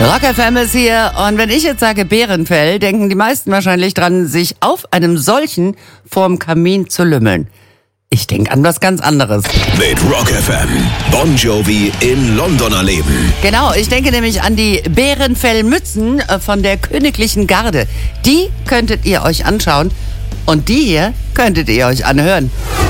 Rock FM ist hier und wenn ich jetzt sage Bärenfell, denken die meisten wahrscheinlich dran, sich auf einem solchen vorm Kamin zu lümmeln. Ich denke an was ganz anderes. Mit Rock FM, Bon Jovi in London erleben. Genau, ich denke nämlich an die Bärenfellmützen von der Königlichen Garde. Die könntet ihr euch anschauen und die hier könntet ihr euch anhören.